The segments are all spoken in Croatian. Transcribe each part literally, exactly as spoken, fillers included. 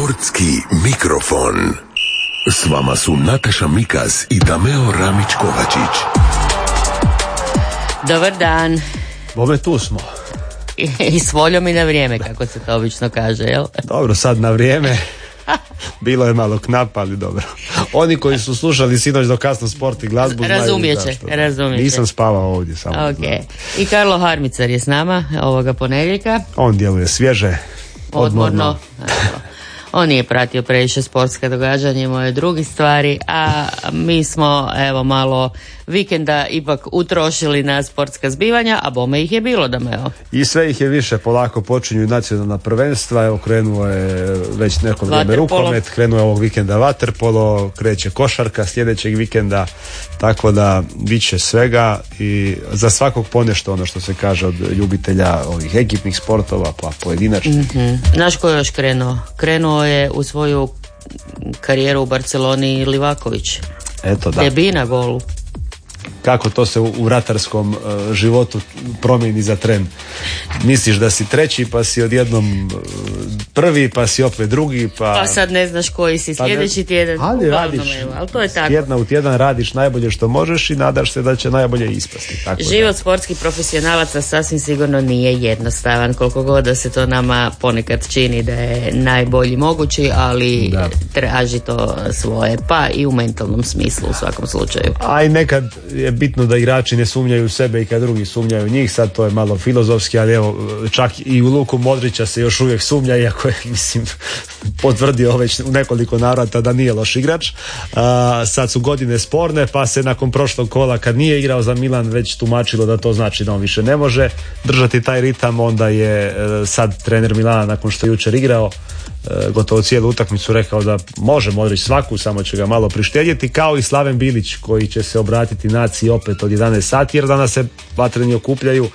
Sportski mikrofon. S vama su Nataša Mikaz i Dameo Ramić-Kovačić. Dobar dan. Bome, tu smo. I, i s voljom i na vrijeme, kako se to obično kaže, jel? Dobro, sad na vrijeme. Bilo je malo knap, ali dobro. Oni koji su slušali sinoć do kasno sport i glazbu razumjet će, razumjet će. Nisam spavao ovdje samo. Okay. I Karlo Harmicar je s nama ovoga ponedjeljka. On djeluje svježe, odmorno, odmorno. On nije pratio previše sportska događanja, imao je drugi stvari, a mi smo evo malo vikenda ipak utrošili na sportska zbivanja, a bome ih je bilo, Dameo. I sve ih je više, polako počinju nacionalna prvenstva, evo krenuo je već neko vrijeme rukomet, krenuo je ovog vikenda vaterpolo, kreće košarka sljedećeg vikenda, tako da bit će svega i za svakog ponešto, ono što se kaže od ljubitelja ovih ekipnih sportova pa pojedinačnih. Mm-hmm. Znaš ko je još krenuo? Krenuo je u svoju karijeru u Barceloni Livaković. Eto, da. Debi na golu. Kako to se u, u ratarskom uh, životu promijeni za tren. Misliš da si treći, pa si odjednom uh, prvi, pa si opet drugi, pa... Pa sad ne znaš koji si sljedeći pa tjedan. Ali radiš, evo, ali to je tako. Tjedna u tjedan radiš najbolje što možeš i nadaš se da će najbolje ispasti. Tako Život da. sportskih profesionalaca sasvim sigurno nije jednostavan, koliko god da se to nama ponekad čini da je najbolji mogući, ali da. Traži to svoje, pa i u mentalnom smislu u svakom slučaju. A i nekad je bitno da igrači ne sumnjaju u sebe i kad drugi sumnjaju u njih, sad to je malo filozofski, ali evo, čak i u Luku Modrića se još uvijek sumnja, iako je, mislim, potvrdio već u nekoliko navrata da nije loš igrač. A, sad su godine sporne, pa se nakon prošlog kola, kad nije igrao za Milan, već tumačilo da to znači da on više ne može držati taj ritam. Onda je sad trener Milana, nakon što je jučer igrao gotovo cijelu utakmicu, rekao da može Modrić svaku, samo će ga malo prištedjeti, kao i Slaven Bilić koji će se obratiti naciji opet od jedanaest sati, jer danas se vatreni okupljaju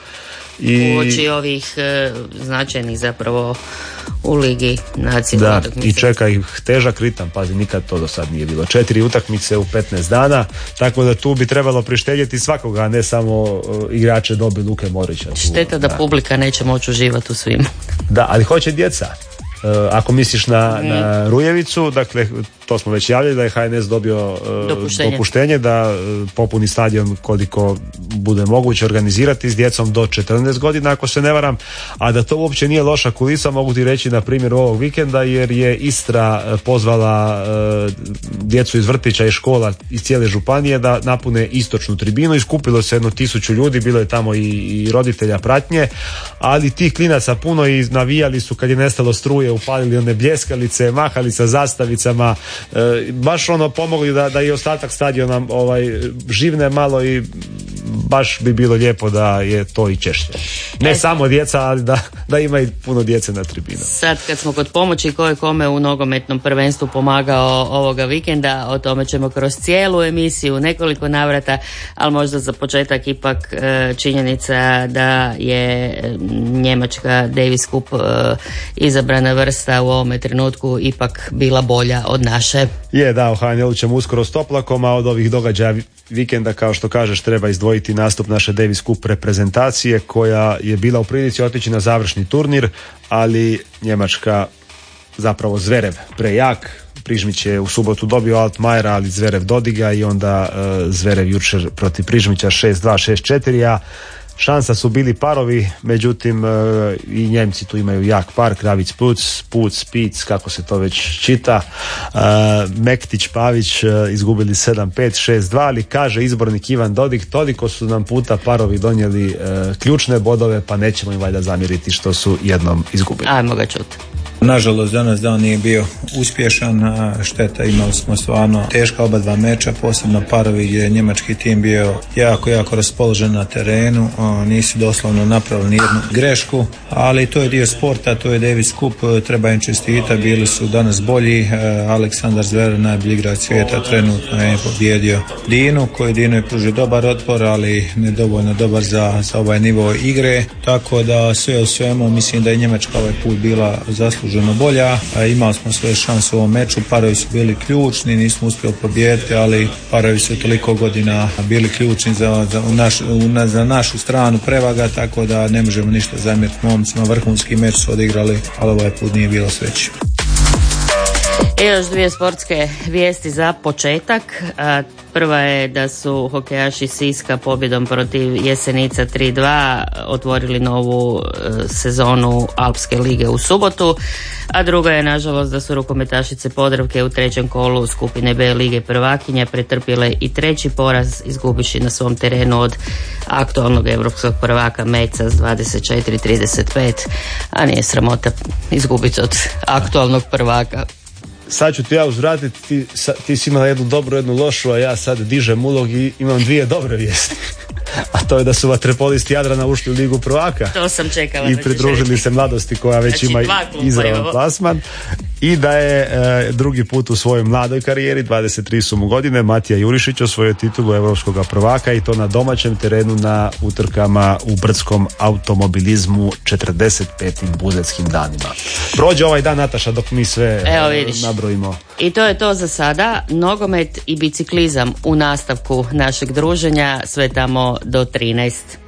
i uoči ovih e, značajnih zapravo u ligi nacije. Da, i čeka ih težak ritam, pazi, nikad to do sad nije bilo. Četiri utakmice u petnaest dana, tako da tu bi trebalo prištedjeti svakoga, a ne samo uh, igrače dobi Luke Modrića. Šteta da, da publika neće moći uživati u svim. Da, ali hoće djeca. Uh, ako misliš na, mm. na Rujevicu, dakle, to smo već javljali da je H N S dobio uh, dopuštenje. dopuštenje da uh, popuni stadion koliko bude moguće organizirati s djecom do četrnaest godina, ako se ne varam, a da to uopće nije loša kulisa, mogu ti reći na primjer ovog vikenda, jer je Istra uh, pozvala uh, djecu iz vrtića i škola iz cijele županije da napune istočnu tribinu i skupilo se jedno tisuću ljudi, bilo je tamo i, i roditelja pratnje, ali tih klinaca puno i navijali su kad je nestalo struje, upalili one bljeskalice, mahali sa zastavicama, e, baš ono pomogli da, da i ostatak stadiona ovaj, živne malo i baš bi bilo lijepo da je to i češće. Ne e, samo djeca, ali da, da ima i puno djece na tribinu. Sad kad smo kod pomoći ko je kome u nogometnom prvenstvu pomagao ovoga vikenda, o tome ćemo kroz cijelu emisiju nekoliko navrata, ali možda za početak ipak e, činjenica da je njemačka Davis Cup e, izabrana vrsta u ovome trenutku ipak bila bolja od naše. Je, da, u H N L-u ćemo uskoro s toplakom, a od ovih događaja vikenda, kao što kažeš, treba izdvojiti nastup naše Davis Cup reprezentacije koja je bila u prilici otići na završni turnir, ali Njemačka, zapravo Zverev prejak. Prižmić je u subotu dobio Altmajera, ali Zverev dodiga i onda uh, Zverev jučer protiv Prižmića šest dva šest četiri, a šansa su bili parovi, međutim uh, i Njemci tu imaju jak par, Kravic Puc, Puc, Pic, kako se to već čita, uh, Mektić, Pavić uh, izgubili sedam pet, šest dva, ali kaže izbornik Ivan Dodik, toliko su nam puta parovi donijeli uh, ključne bodove, pa nećemo im valjda zamjeriti što su jednom izgubili. Ajmo ga čuti. Nažalost, danas dan nije bio uspješan, a šteta, imali smo stvarno teška oba dva meča, posebno parovi gdje je njemački tim bio jako, jako raspoložen na terenu, nisu doslovno napravili nijednu grešku, ali to je dio sporta, to je Davis Cup, treba im čestitati, bili su danas bolji. Aleksandar Zverev, najbolji igrač svijeta, trenutno je pobjedio Dinu, koji Dinu je pružio dobar otpor, ali nedovoljno dobar za, za ovaj nivo igre, tako da sve u svemu mislim da je Njemačka ovaj put bila zaslužena bolja, imali smo svoje šanse u ovom meču, parovi su bili ključni, nismo uspjeli pobijediti, ali parovi su toliko godina bili ključni za, za, naš, za našu stranu prevaga, tako da ne možemo ništa zamjeriti momcima, vrhunski meč su odigrali, ali ovaj put nije bilo sreće. I još dvije sportske vijesti za početak. Prva je da su hokejaši Siska pobjedom protiv Jesenica tri dva otvorili novu sezonu Alpske lige u subotu, a druga je nažalost da su rukometašice Podravke u trećem kolu skupine B lige prvakinja pretrpjele i treći poraz izgubiši na svom terenu od aktualnog europskog prvaka Meca s dvadeset četiri trideset pet, a nije sramota izgubiti od aktualnog prvaka. Sad ću ti ja uzvratiti, ti, ti si imala jednu dobru, jednu lošu, a ja sad dižem ulog i imam dvije dobre vijesti. A to je da su vaterpolisti Jadrana ušli u ligu prvaka. To sam čekala. I pridružili se Mladosti koja već znači, ima izravan plasman. I da je e, drugi put u svojoj mladoj karijeri, dvadeset tri su mu godine, Matija Jurišić osvojio titulu europskog prvaka i to na domaćem terenu na utrkama u brdskom automobilizmu četrdeset petim buzetskim danima. Prođe ovaj dan, Nataša, dok mi sve Evo, nabrojimo. I to je to za sada. Nogomet i biciklizam u nastavku našeg druženja, sve tamo do trinaest.